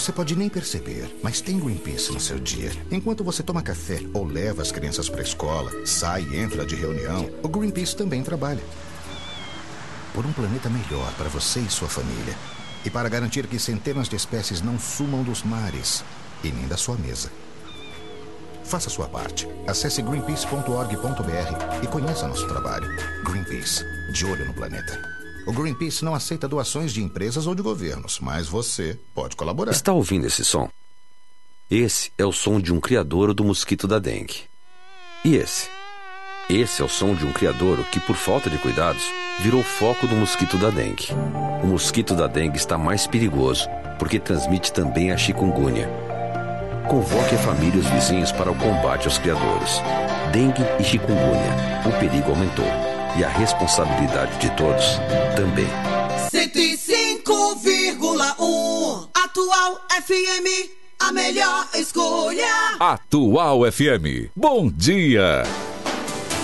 Você pode nem perceber, mas tem Greenpeace no seu dia. Enquanto você toma café ou leva as crianças para a escola, sai e entra de reunião, o Greenpeace também trabalha. Por um planeta melhor para você e sua família. E para garantir que centenas de espécies não sumam dos mares e nem da sua mesa. Faça sua parte. Acesse greenpeace.org.br e conheça nosso trabalho. Greenpeace, de olho no planeta. O Greenpeace não aceita doações de empresas ou de governos, mas você pode colaborar. Está ouvindo esse som? Esse é o som de um criadouro do mosquito da dengue. E esse? Esse é o som de um criadouro que, por falta de cuidados, virou foco do mosquito da dengue. O mosquito da dengue está mais perigoso, porque transmite também a chikungunya. Convoque a família e os vizinhos para o combate aos criadouros. Dengue e chikungunya. O perigo aumentou. E a responsabilidade de todos também. 105,1 Atual FM, a melhor escolha. Atual FM. Bom dia.